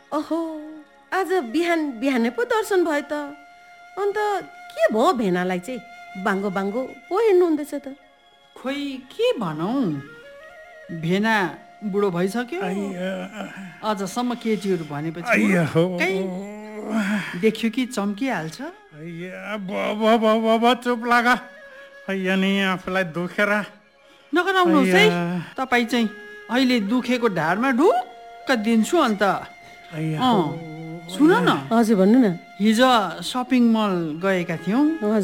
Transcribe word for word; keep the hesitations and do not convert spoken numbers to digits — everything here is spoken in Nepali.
ओहो, आज बिहान बिहानै पो दर्शन भयो त। अन्त के भयो भेनालाई चाहिँ? बाङ्गो बाङ्गो पो हिँड्नु हुँदैछ त। खोइ के भनौँ, भेना बुढो भइसक्यो। अझसम्म केटीहरू भनेपछि कहीँ देख्यो कि चम्किहाल्छ। बाबा चुप लाग। नि आफूलाई दुखेर नगराउनुहोस् है, तपाईँ चाहिँ अहिले दुखेको ढाडमा ढुक्क दिन्छु। अन्त सुन न, हजुर भन्नु न। हिजो सपिङ मल गएका थियौँ।